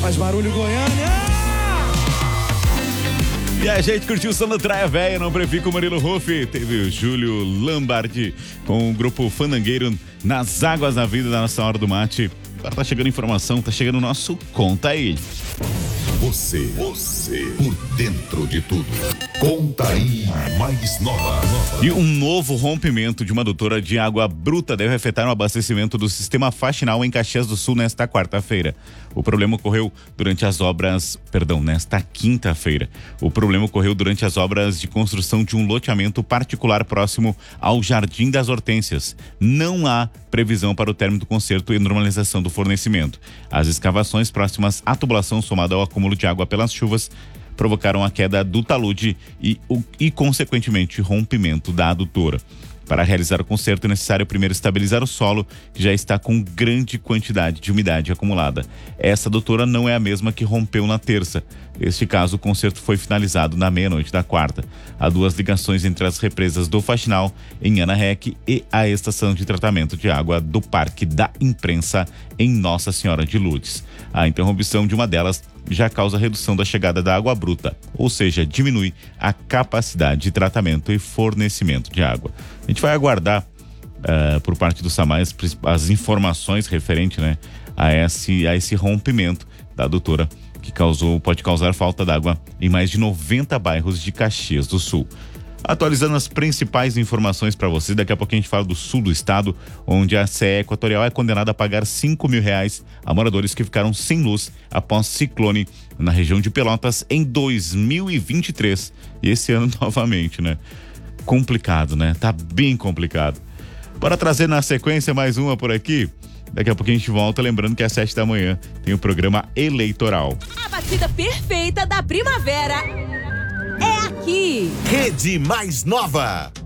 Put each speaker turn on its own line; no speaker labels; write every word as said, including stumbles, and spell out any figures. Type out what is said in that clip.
Faz barulho, Goiânia!
E a gente curtiu o som da Traia Véia, não prefica o Murilo Ruff. Teve o Júlio Lambardi com o grupo Fandangueiro nas águas da vida da nossa hora do mate. Agora tá chegando informação, tá chegando o nosso Conta Aí.
Você, você, por dentro de tudo. Conta Aí mais nova.
E um novo rompimento de uma adutora de água bruta deve afetar o abastecimento do sistema faxinal em Caxias do Sul nesta quarta-feira. O problema ocorreu durante as obras, perdão, nesta quinta-feira. O problema ocorreu durante as obras de construção de um loteamento particular próximo ao Jardim das Hortênsias. Não há previsão para o término do conserto e normalização do fornecimento. As escavações próximas à tubulação somada ao acúmulo de água pelas chuvas provocaram a queda do talude e, o, e consequentemente, rompimento da adutora. Para realizar o conserto é necessário primeiro estabilizar o solo, que já está com grande quantidade de umidade acumulada. Essa adutora não é a mesma que rompeu na terça. Neste caso, o conserto foi finalizado na meia-noite da quarta. Há duas ligações entre as represas do Faxinal, em Ana Rec, e a estação de tratamento de água do Parque da Imprensa, em Nossa Senhora de Lourdes. A interrupção de uma delas já causa redução da chegada da água bruta, ou seja, diminui a capacidade de tratamento e fornecimento de água. A gente vai aguardar uh, por parte do SAMAI as, as informações referentes, né, a, esse, a esse rompimento da adutora que causou, pode causar falta d'água em mais de noventa bairros de Caxias do Sul. Atualizando as principais informações para você, daqui a pouco a gente fala do sul do estado, onde a C E Equatorial é condenada a pagar cinco mil reais a moradores que ficaram sem luz após ciclone na região de Pelotas em dois mil e vinte e três. E esse ano novamente, né? Complicado, né? Tá bem complicado. Bora trazer na sequência mais uma por aqui. Daqui a pouco a gente volta, lembrando que às sete da manhã tem o programa eleitoral.
A batida perfeita da primavera é aqui.
Rede Mais Nova.